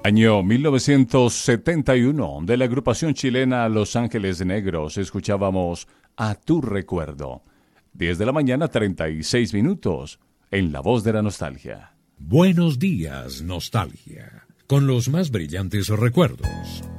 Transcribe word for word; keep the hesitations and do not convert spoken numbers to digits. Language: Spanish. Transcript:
Año mil novecientos setenta y uno, de la agrupación chilena Los Ángeles Negros, escuchábamos A Tu Recuerdo. diez de la mañana, treinta y seis minutos, en La Voz de la Nostalgia. Buenos días, nostalgia, con los más brillantes recuerdos.